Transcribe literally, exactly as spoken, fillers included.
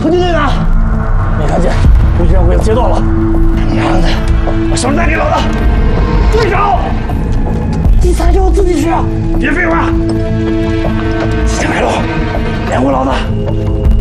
突击队呢？没看见，估计让鬼子接到了。娘的，把绳带给老子！队长，第三就我自己去啊！别废话，机枪开路，连过老子。